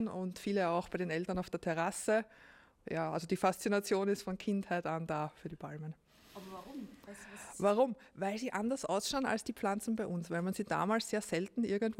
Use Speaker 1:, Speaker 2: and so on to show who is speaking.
Speaker 1: und viele auch bei den Eltern auf der Terrasse. Ja, also die Faszination ist von Kindheit an da für die Palmen.
Speaker 2: Aber warum?
Speaker 1: Warum? Weil sie anders ausschauen als die Pflanzen bei uns, weil man sie damals sehr selten irgendwo